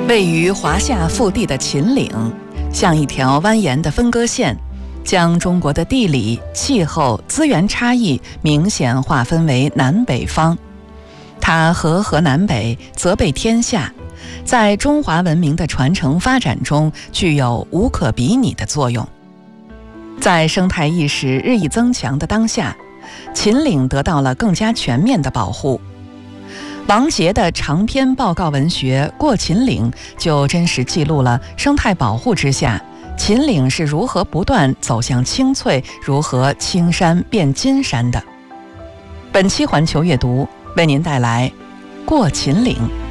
位于华夏腹地的秦岭，像一条蜿蜒的分割线，将中国的地理、气候、资源差异明显划分为南北方。它和河南北，泽备天下，在中华文明的传承发展中具有无可比拟的作用。在生态意识日益增强的当下，秦岭得到了更加全面的保护。王杰的长篇报告文学《过秦岭》就真实记录了生态保护之下，秦岭是如何不断走向青翠，如何青山变金山的。本期环球阅读为您带来《过秦岭》。